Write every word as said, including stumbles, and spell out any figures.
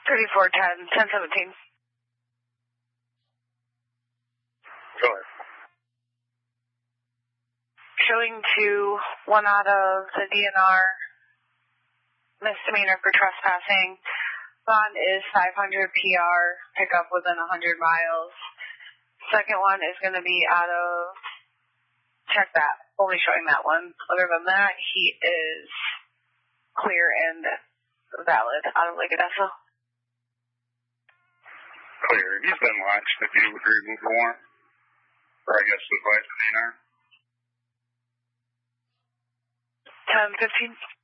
thirty-four ten, ten seventeen. Go ahead. Showing to one out of the D N R misdemeanor for trespassing. Bond is five hundred P R, pick up within one hundred miles. Second one is going to be out of, check that, only showing that one. Other than that, he is clear and valid out of Lake Odessa. Clear. He's been watched. If you would remove the warrant, or I guess advise the D N R. ten fifteen.